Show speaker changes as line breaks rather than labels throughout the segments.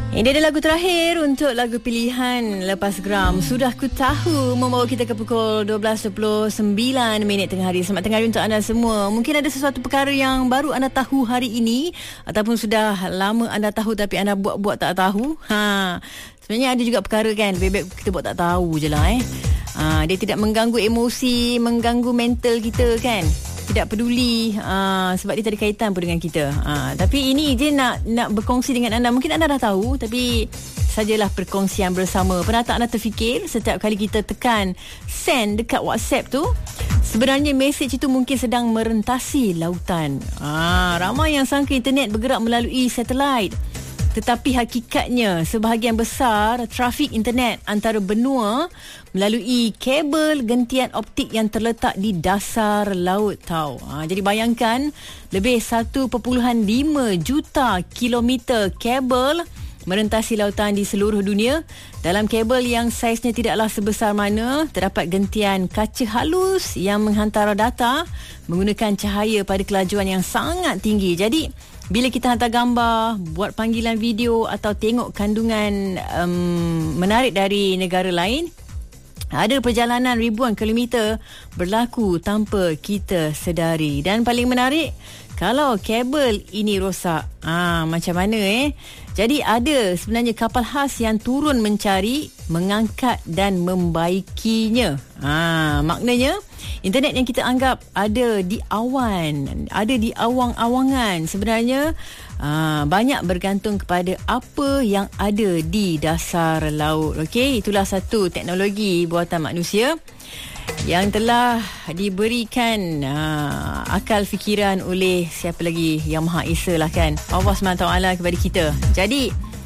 Ini adalah lagu terakhir untuk lagu pilihan Lepas Geram. Sudah ku tahu membawa kita ke pukul 12.29 tengah hari. Selamat tengah hari untuk anda semua. Mungkin ada sesuatu perkara yang baru anda tahu hari ini, ataupun sudah lama anda tahu tapi anda buat-buat tak tahu. Sebenarnya ada juga perkara kan, lebih baik kita buat tak tahu je lah. Dia tidak mengganggu emosi, mengganggu mental kita kan. Tidak peduli sebab dia tak ada kaitan pun dengan kita. Tapi ini je nak berkongsi dengan anda. Mungkin anda dah tahu, tapi sajalah perkongsian bersama. Pernah tak anda terfikir setiap kali kita tekan send dekat WhatsApp tu, sebenarnya mesej itu mungkin sedang merentasi lautan. Ramai yang sangka internet bergerak melalui satelit, tetapi hakikatnya sebahagian besar trafik internet antara benua melalui kabel gentian optik yang terletak di dasar laut tau. Jadi bayangkan, lebih 1.5 juta kilometer kabel merentasi lautan di seluruh dunia. Dalam kabel yang saiznya tidaklah sebesar mana, terdapat gentian kaca halus yang menghantar data menggunakan cahaya pada kelajuan yang sangat tinggi. Jadi bila kita hantar gambar, buat panggilan video atau tengok kandungan menarik dari negara lain, ada perjalanan ribuan kilometer berlaku tanpa kita sedari. Dan paling menarik, kalau kabel ini rosak, macam mana Jadi ada sebenarnya kapal khas yang turun mencari, mengangkat dan membaikinya. Maknanya internet yang kita anggap ada di awan, ada di awang-awangan, sebenarnya banyak bergantung kepada apa yang ada di dasar laut. Okey, itulah satu teknologi buatan manusia yang telah diberikan akal fikiran oleh siapa lagi, Yang Maha Esa lah kan, Allah SWT kepada kita. Jadi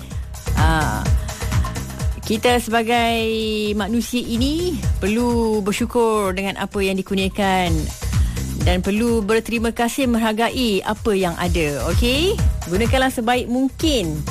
kita sebagai manusia ini perlu bersyukur dengan apa yang dikurniakan dan perlu berterima kasih, menghargai apa yang ada. Okey, gunakanlah sebaik mungkin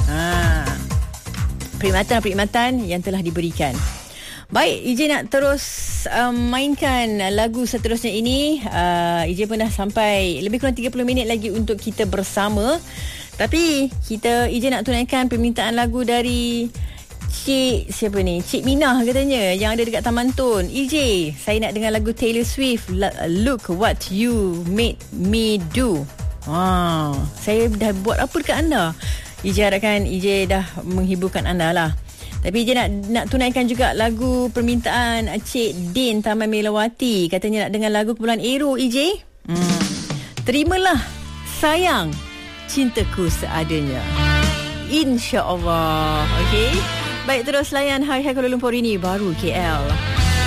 perkhidmatan yang telah diberikan. Baik, Ije nak terus mainkan lagu seterusnya ini. Ije pun dah sampai lebih kurang 30 minit lagi untuk kita bersama. Tapi Ije nak tunaikan permintaan lagu dari Cik Minah katanya, yang ada dekat Taman Tun. Ije, saya nak dengar lagu Taylor Swift, Look What You Made Me Do. Saya dah buat apa dekat anda? Ije harapkan Ije dah menghiburkan anda lah. Tapi Ije nak tunaikan juga lagu permintaan Cik Din Taman Melawati. Katanya nak dengar lagu Kepulauan Ero, Ije. Terimalah sayang, cintaku seadanya. InsyaAllah. Okey. Baik, terus layan Hai Kuala Lumpur ini baru KL.